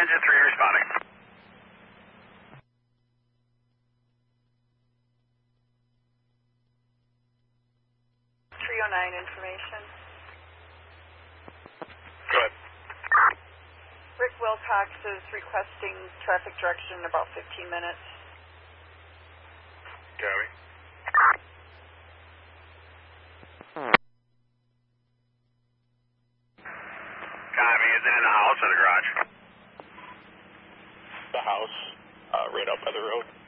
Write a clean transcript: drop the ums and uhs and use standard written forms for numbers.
Engine 3 responding. 309 information. Good. Rick Wilcox is requesting traffic direction in about 15 minutes. Copy. Copy. Is it in the house or the garage? The house, right up by the road.